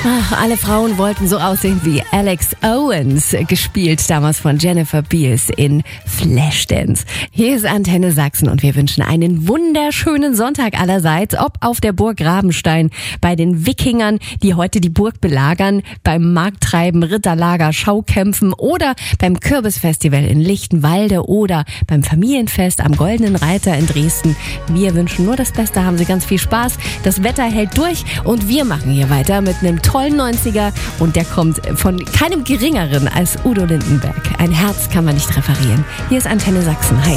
Ach, alle Frauen wollten so aussehen wie Alex Owens, gespielt damals von Jennifer Beals in Flashdance. Hier ist Antenne Sachsen und wir wünschen einen wunderschönen Sonntag allerseits, ob auf der Burg Rabenstein, bei den Wikingern, die heute die Burg belagern, beim Markttreiben, Ritterlager, Schaukämpfen oder beim Kürbisfestival in Lichtenwalde oder beim Familienfest am Goldenen Reiter in Dresden. Wir wünschen nur das Beste, haben Sie ganz viel Spaß, das Wetter hält durch und wir machen hier weiter mit einem tollen 90er und der kommt von keinem geringeren als Udo Lindenberg. Ein Herz kann man nicht referieren. Hier ist Antenne Sachsen. Hi.